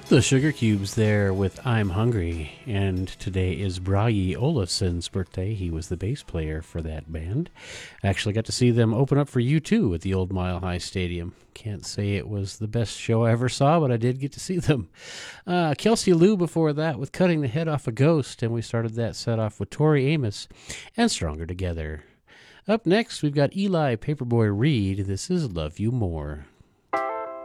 The Sugar Cubes there with I'm Hungry, and today is Bragi Olafson's birthday. He was the bass player for that band. I actually got to see them open up for U2 at the old Mile High Stadium. Can't say it was the best show I ever saw, but I did get to see them. Kelsey Lou before that with Cutting the Head Off a Ghost, and we started that set off with Tori Amos and Stronger Together. Up next, we've got Eli Paperboy Reed. This is Love You More.